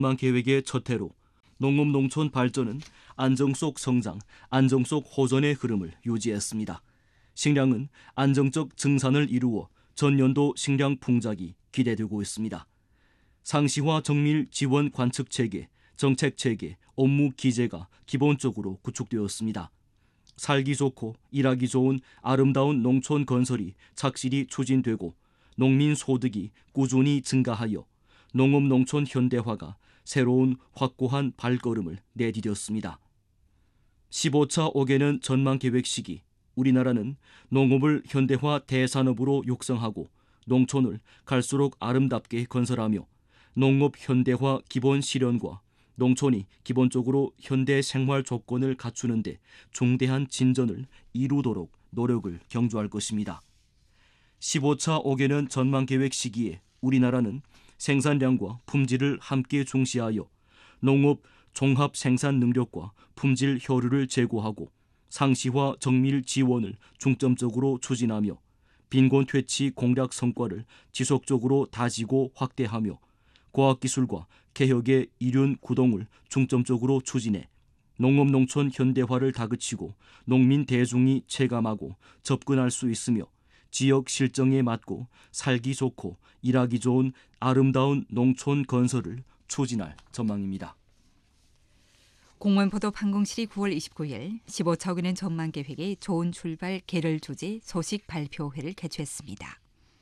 만 계획의 첫 해로 농업 농촌 발전은 안정 속 성장, 안정 속 호전의 흐름을 유지했습니다. 식량은 안정적 증산을 이루어 전년도 식량 풍작이 기대되고 있습니다. 상시화 정밀 지원 관측 체계, 정책 체계, 업무 기제가 기본적으로 구축되었습니다. 살기 좋고 일하기 좋은 아름다운 농촌 건설이 착실히 추진되고 농민 소득이 꾸준히 증가하여 농업 농촌 현대화가 새로운 확고한 발걸음을 내디뎠습니다. 15차 5개년 전망 계획 시기 우리나라는 농업을 현대화 대산업으로 육성하고 농촌을 갈수록 아름답게 건설하며 농업 현대화 기본 실현과 농촌이 기본적으로 현대 생활 조건을 갖추는 데 중대한 진전을 이루도록 노력을 경주할 것입니다. 15차 5개년 전망 계획 시기에 우리나라는 생산량과 품질을 함께 중시하여 농업 종합 생산 능력과 품질 효율을 제고하고 상시화 정밀 지원을 중점적으로 추진하며 빈곤 퇴치 공략 성과를 지속적으로 다지고 확대하며 과학기술과 개혁의 이륜 구동을 중점적으로 추진해 농업 농촌 현대화를 다그치고 농민 대중이 체감하고 접근할 수 있으며 지역 실정에 맞고 살기 좋고 일하기 좋은 아름다운 농촌 건설을 추진할 전망입니다. 공무원보도 판공실이 9월 29일 15차 5개년 전망 계획의 좋은 출발 개를 주제 소식 발표회를 개최했습니다.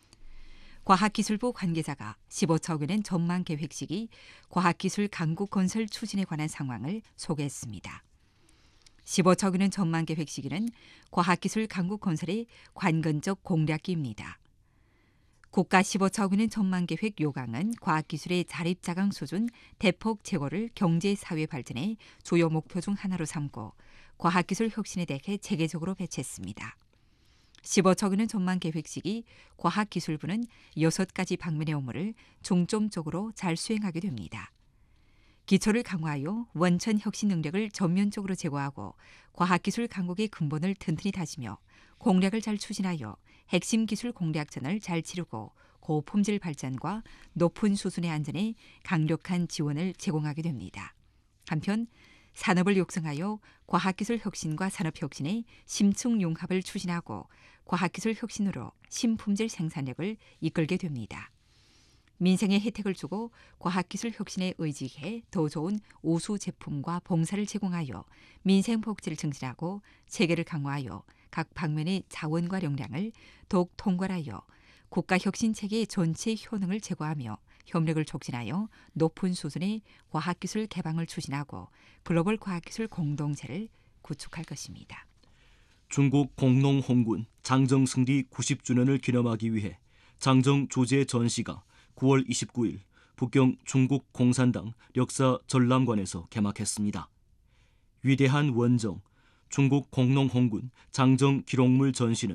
과학기술부 관계자가 15차 5개년 전망 계획 시기 과학기술 강국 건설 추진에 관한 상황을 소개했습니다. 15차 5개년 전망 계획 시기는 과학기술 강국 건설의 관건적 공략기입니다. 국가 15차 5개년 전망 계획 요강은 과학기술의 자립자강 수준 대폭 제고를 경제사회 발전의 주요 목표 중 하나로 삼고 과학기술 혁신에 대해 체계적으로 배치했습니다. 15차 5개년 전망 계획 시기 과학기술부는 6가지 방면의 업무를 중점적으로 잘 수행하게 됩니다. 기초를 강화하여 원천 혁신 능력을 전면적으로 제고하고 과학기술 강국의 근본을 튼튼히 다지며 공략을 잘 추진하여 핵심 기술 공략전을 잘 치르고 고품질 발전과 높은 수준의 안전에 강력한 지원을 제공하게 됩니다. 한편 산업을 육성하여 과학기술 혁신과 산업혁신의 심층 융합을 추진하고 과학기술 혁신으로 신품질 생산력을 이끌게 됩니다. 민생에 혜택을 주고 과학기술 혁신에 의지해 더 좋은 우수 제품과 봉사를 제공하여 민생 복지를 증진하고 체계를 강화하여 각 방면의 자원과 역량을 더욱 통괄하여 국가혁신체계의 전체 효능을 제고하며 협력을 촉진하여 높은 수준의 과학기술 개방을 추진하고 글로벌 과학기술 공동체를 구축할 것입니다. 중국 공농 홍군 장정 승리 90주년을 기념하기 위해 장정 주재 전시가 9월 29일 북경 중국 공산당 역사 전람관에서 개막했습니다. 위대한 원정 중국 공농 홍군 장정 기록물 전시는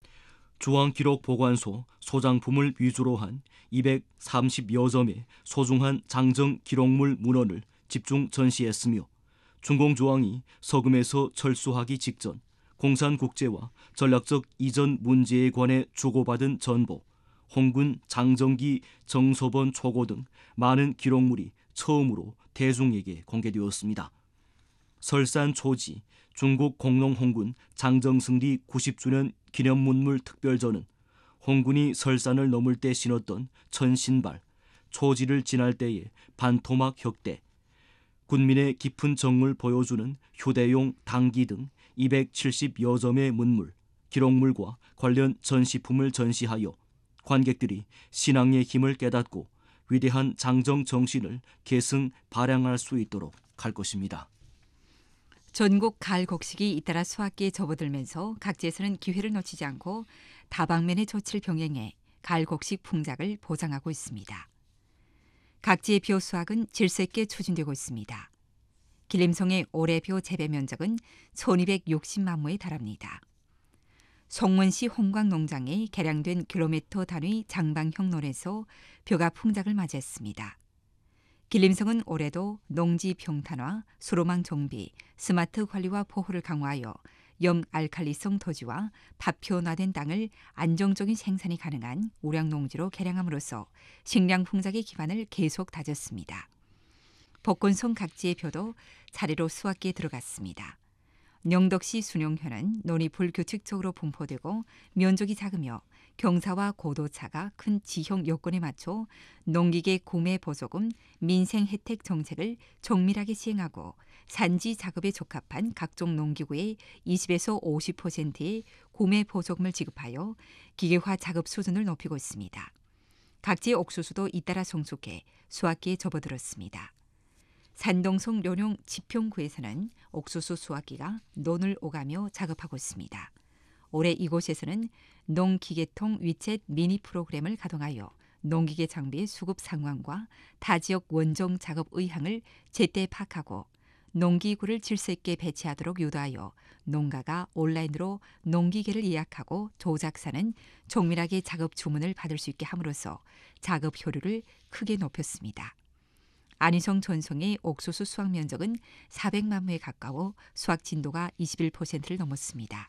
중앙기록보관소 소장품을 위주로 한 230여 점의 소중한 장정 기록물 문헌을 집중 전시했으며 중공조항이 서금에서 철수하기 직전 공산국제와 전략적 이전 문제에 관해 주고받은 전보, 홍군 장정기 정서본 초고 등 많은 기록물이 처음으로 대중에게 공개되었습니다. 설산 초지 중국 공농 홍군 장정승리 90주년 기념문물 특별전은 홍군이 설산을 넘을 때 신었던 천신발, 초지를 지날 때의 반토막 혁대, 군민의 깊은 정을 보여주는 휴대용 당기 등 270여 점의 문물, 기록물과 관련 전시품을 전시하여 관객들이 신앙의 힘을 깨닫고 위대한 장정 정신을 계승 발양할 수 있도록 할 것입니다. 전국 가을 곡식이 잇따라 수확기에 접어들면서 각지에서는 기회를 놓치지 않고 다방면의 조치를 병행해 가을 곡식 풍작을 보장하고 있습니다. 각지의 벼 수확은 질서 있게 추진되고 있습니다. 길림성의 올해 벼 재배 면적은 1260만 모에 달합니다. 송문시 홍광농장에 개량된 킬로미터 단위 장방형 논에서 벼가 풍작을 맞이했습니다. 길림성은 올해도 농지 평탄화, 수로망 정비, 스마트 관리와 보호를 강화하여 염 알칼리성 토지와 파표화된 땅을 안정적인 생산이 가능한 우량 농지로 개량함으로써 식량 풍작의 기반을 계속 다졌습니다. 복건성 각지의 표도 차례로 수확기에 들어갔습니다. 영덕시 순용현은 논이 불규칙적으로 분포되고 면적이 작으며 경사와 고도차가 큰 지형 요건에 맞춰 농기계 구매 보조금, 민생 혜택 정책을 정밀하게 시행하고 산지 작업에 적합한 각종 농기구의 20에서 50%의 구매 보조금을 지급하여 기계화 작업 수준을 높이고 있습니다. 각지의 옥수수도 잇따라 성숙해 수확기에 접어들었습니다. 산동성 료룡 지평구에서는 옥수수 수확기가 논을 오가며 작업하고 있습니다. 올해 이곳에서는 농기계통 위챗 미니 프로그램을 가동하여 농기계 장비의 수급 상황과 타 지역 원정 작업 의향을 제때 파악하고 농기구를 질서 있게 배치하도록 유도하여 농가가 온라인으로 농기계를 예약하고 조작사는 정밀하게 작업 주문을 받을 수 있게 함으로써 작업 효율을 크게 높였습니다. 안희성 전송의 옥수수 수확 면적은 400만 호에 가까워 수확 진도가 21%를 넘었습니다.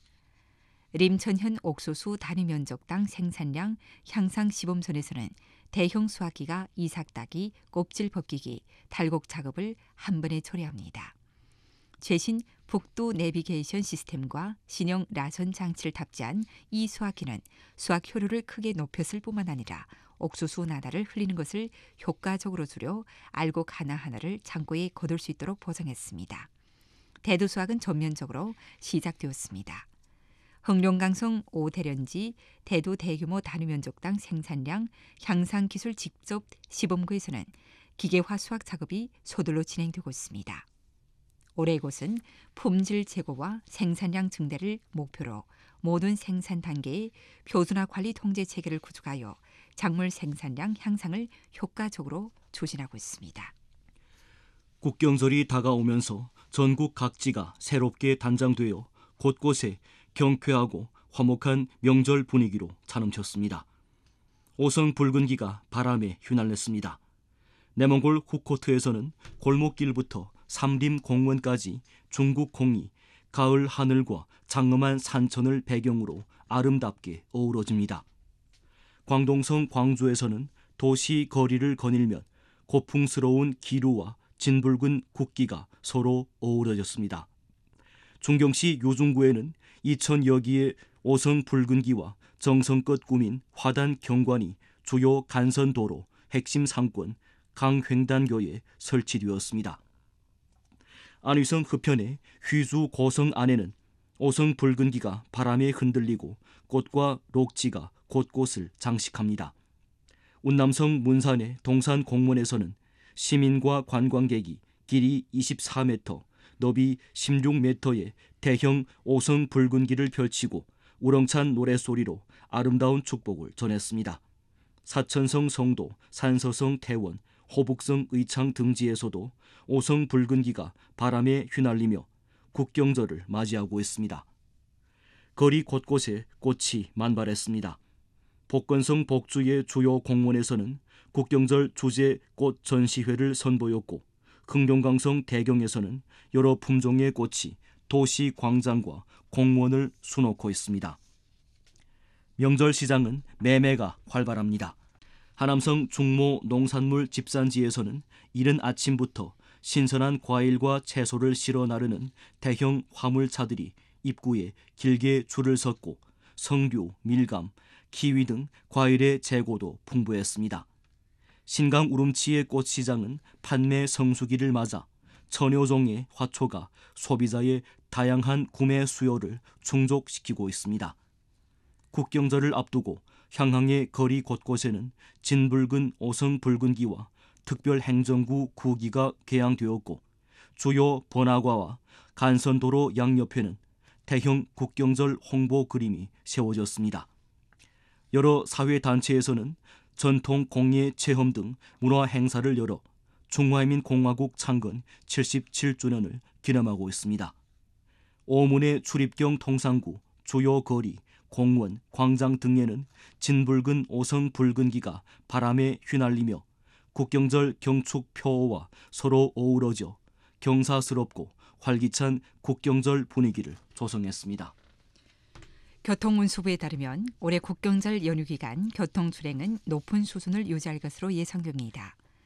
림천현 옥수수 단위 면적당 생산량 향상 시범선에서는 대형 수확기가 이삭 따기, 껍질 벗기기, 탈곡 작업을 한 번에 처리합니다. 최신 북두 내비게이션 시스템과 신형 라선 장치를 탑재한 이 수확기는 수확 효율을 크게 높였을 뿐만 아니라 옥수수 나다를 흘리는 것을 효과적으로 줄여 알곡 하나하나를 창고에 거둘 수 있도록 보정했습니다. 대두 수확은 전면적으로 시작되었습니다. 흥룡강성 5대련지 대두 대규모 단위 면적당 생산량 향상 기술 직접 시범구에서는 기계화 수확 작업이 서둘러 진행되고 있습니다. 올해 이곳은 품질 제고와 생산량 증대를 목표로 모든 생산 단계의 표준화 관리 통제 체계를 구축하여 작물 생산량 향상을 효과적으로 추진하고 있습니다. 국경절이 다가오면서 전국 각지가 새롭게 단장되어 곳곳에 경쾌하고 화목한 명절 분위기로 차넘쳤습니다. 오성 붉은기가 바람에 휘날렸습니다. 내몽골 후코트에서는 골목길부터 삼림 공원까지 중국 공이 가을 하늘과 장엄한 산천을 배경으로 아름답게 어우러집니다. 광동성 광주에서는 도시 거리를 거닐면 고풍스러운 기루와 진붉은 국기가 서로 어우러졌습니다. 중경시 요중구에는 2000여 기의 오성 붉은기와 정성껏 꾸민 화단 경관이 주요 간선도로 핵심 상권 강횡단교에 설치되었습니다. 안위성 흡편의 휘주 고성 안에는 오성 붉은기가 바람에 흔들리고 꽃과 록지가 곳곳을 장식합니다. 운남성 문산의 동산 공원에서는 시민과 관광객이 길이 24m, 너비 16m의 대형 오성 붉은기를 펼치고 우렁찬 노랫소리로 아름다운 축복을 전했습니다. 사천성 성도, 산서성 태원, 호북성 의창 등지에서도 오성 붉은기가 바람에 휘날리며 국경절을 맞이하고 있습니다. 거리 곳곳에 꽃이 만발했습니다. 복건성 복주의 주요 공원에서는 국경절 주제 꽃 전시회를 선보였고 흥룡강성 대경에서는 여러 품종의 꽃이 도시 광장과 공원을 수놓고 있습니다. 명절 시장은 매매가 활발합니다. 하남성 중모 농산물 집산지에서는 이른 아침부터 신선한 과일과 채소를 실어 나르는 대형 화물차들이 입구에 길게 줄을 섰고 석류, 밀감, 키위 등 과일의 재고도 풍부했습니다. 신강 우름치의 꽃시장은 판매 성수기를 맞아 천여종의 화초가 소비자의 다양한 구매 수요를 충족시키고 있습니다. 국경절을 앞두고 향항의 거리 곳곳에는 진붉은 오성 붉은기와 특별행정구 구기가 개항되었고 주요 번화가와 간선도로 양옆에는 대형 국경절 홍보 그림이 세워졌습니다. 여러 사회단체에서는 전통 공예 체험 등 문화 행사를 열어 중화인민공화국 창건 77주년을 기념하고 있습니다. 오문의 출입경 통상구, 주요 거리, 공원, 광장 등에는 진붉은 오성 붉은기가 바람에 휘날리며 국경절 경축 표어와 서로 어우러져 경사스럽고 활기찬 국경절 분위기를 조성했습니다. 교통운수부에 따르면 올해 국경절 연휴 기간 교통 출행은 높은 수준을 유지할 것으로 예상됩니다.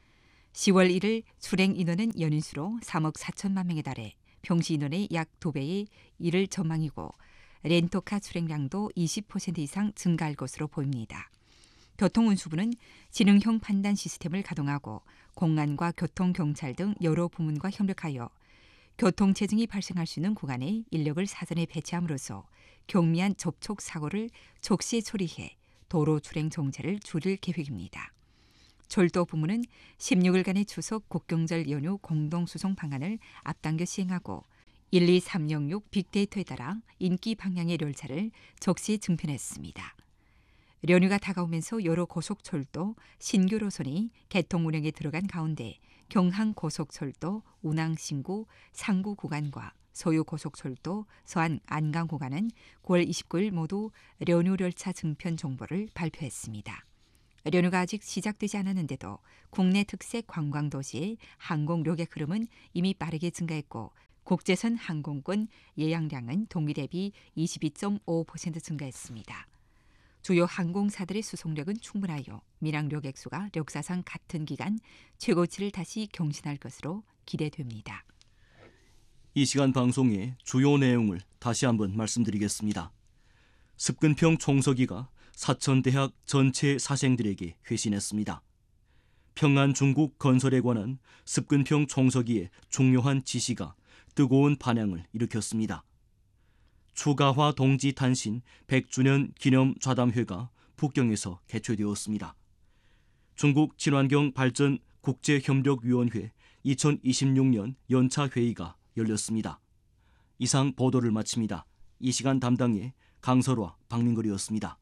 10월 1일 출행 인원은 연인수로 3억 4천만 명에 달해 평시 인원의 약 2배의 이를 전망이고 렌터카 출행량도 20% 이상 증가할 것으로 보입니다. 교통운수부는 지능형 판단 시스템을 가동하고 공안과 교통경찰 등 여러 부문과 협력하여 교통체증이 발생할 수 있는 구간에 인력을 사전에 배치함으로써 경미한 접촉 사고를 적시 처리해 도로 출행 정체를 줄일 계획입니다. 철도 부문은 16일간의 추석 국경절 연휴 공동수송 방안을 앞당겨 시행하고 12306 빅데이터에 따라 인기 방향의 열차를 적시 증편했습니다. 연휴가 다가오면서 여러 고속철도 신규 노선이 개통 운행에 들어간 가운데 경항고속철도 운항신구 상구 구간과 서유고속철도 서안 안강 구간은 9월 29일 모두 연휴 열차 증편 정보를 발표했습니다. 연휴가 아직 시작되지 않았는데도 국내 특색 관광도시의 항공 여객 흐름은 이미 빠르게 증가했고 국제선 항공권 예약량은 동기 대비 22.5% 증가했습니다. 주요 항공사들의 수송력은 충분하여 민항 여객수가 역사상 같은 기간 최고치를 다시 경신할 것으로 기대됩니다. 이 시간 방송의 주요 내용을 다시 한번 말씀드리겠습니다. 습근평 총서기가 사천대학 전체 사생들에게 회신했습니다. 평안 중국 건설에 관한 습근평 총서기의 중요한 지시가 뜨거운 반향을 일으켰습니다. 추가화 동지 탄신 100주년 기념 좌담회가 북경에서 개최되었습니다. 중국 친환경 발전 국제협력위원회 2026년 연차 회의가 열렸습니다. 이상 보도를 마칩니다. 이 시간 담당의 강설화, 박민걸이었습니다.